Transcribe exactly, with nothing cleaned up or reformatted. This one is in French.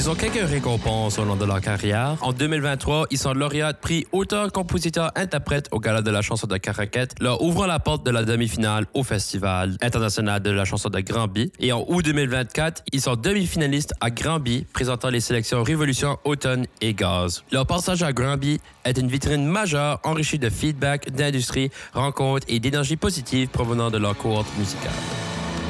Ils ont quelques récompenses au long de leur carrière. En deux mille vingt-trois, ils sont lauréats de prix auteur, compositeur, interprète au Gala de la chanson de Caraquette, leur ouvrant la porte de la demi-finale au Festival international de la chanson de Granby. Et en août deux mille vingt-quatre, ils sont demi-finalistes à Granby, présentant les sélections Révolution, Automne et Gaz. Leur passage à Granby est une vitrine majeure enrichie de feedback, d'industrie, rencontres et d'énergie positive provenant de leur cohorte musicale.